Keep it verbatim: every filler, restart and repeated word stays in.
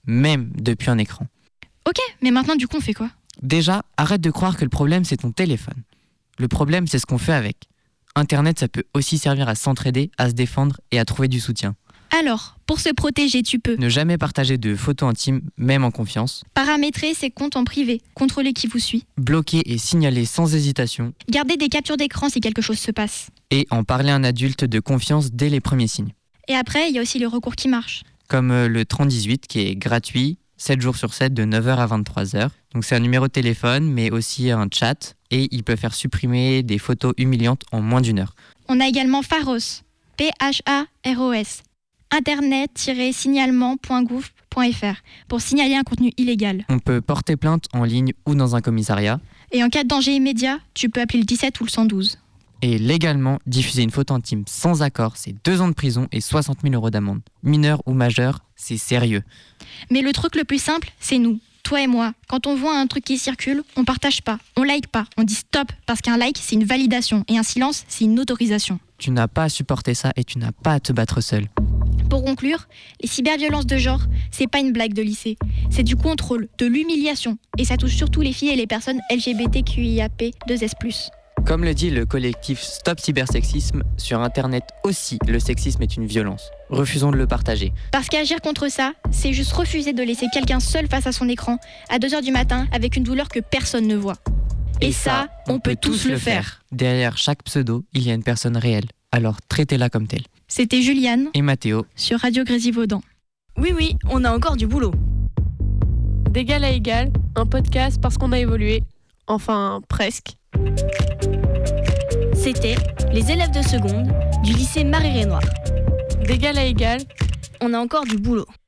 même depuis un écran. Ok, mais maintenant du coup on fait quoi ? Déjà, arrête de croire que le problème c'est ton téléphone. Le problème c'est ce qu'on fait avec. Internet, ça peut aussi servir à s'entraider, à se défendre et à trouver du soutien. Alors, pour se protéger, tu peux Ne jamais partager de photos intimes, même en confiance. paramétrer ses comptes en privé, contrôler qui vous suit, Bloquer et signaler sans hésitation. garder des captures d'écran si quelque chose se passe. Et en parler à un adulte de confiance dès les premiers signes. Et après, il y a aussi les recours qui marchent. Comme euh, le trente dix-huit qui est gratuit, sept jours sur sept de neuf heures à vingt-trois heures. Donc c'est un numéro de téléphone, mais aussi un chat. Et il peut faire supprimer des photos humiliantes en moins d'une heure. On a également Pharos, P H A R O S, internet tiret signalement point gouv point f r pour signaler un contenu illégal. On peut porter plainte en ligne ou dans un commissariat. Et en cas de danger immédiat, tu peux appeler le dix-sept ou le cent douze. Et légalement, diffuser une photo intime sans accord, c'est deux ans de prison et soixante mille euros d'amende. Mineur ou majeur, c'est sérieux. Mais le truc le plus simple, c'est nous, toi et moi. Quand on voit un truc qui circule, on partage pas, on like pas, on dit stop parce qu'un like, c'est une validation et un silence, c'est une autorisation. Tu n'as pas à supporter ça et tu n'as pas à te battre seul. Pour conclure, les cyberviolences de genre, c'est pas une blague de lycée. C'est du contrôle, de l'humiliation. Et ça touche surtout les filles et les personnes L G B T Q I A P deux S plus. Comme le dit le collectif Stop Cybersexisme, sur Internet aussi, le sexisme est une violence. Refusons de le partager. Parce qu'agir contre ça, c'est juste refuser de laisser quelqu'un seul face à son écran à deux heures du matin avec une douleur que personne ne voit. Et, et ça, on, on peut, peut tous le faire. faire. Derrière chaque pseudo, il y a une personne réelle. Alors traitez-la comme telle. C'était Juliane et Mathéo sur Radio Grésivaudan. Oui, oui, on a encore du boulot. D'égal à égal, un podcast parce qu'on a évolué. Enfin, presque. C'était les élèves de seconde du lycée Marie-Renoir. D'égal à égal, on a encore du boulot.